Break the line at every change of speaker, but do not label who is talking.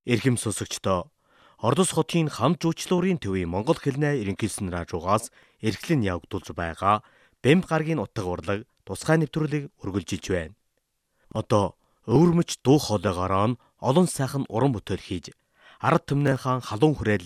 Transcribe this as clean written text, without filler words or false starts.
Эрхэм сонсогчдоо, Ордос хотын хамт жуулчлалын төвийн Монгол хэлний ерөнхийлсөн радиогоос эрхлэн явагдуулж байгаа Бэмб гарагийн утга урлаг тусгай нэвтрүүлэг үргэлжилж байна. Одоо өвөрмөч дуу хоолойгоор олон сайхан уран бүтээл хийж ард түмнийхэн халуун хүрээлэн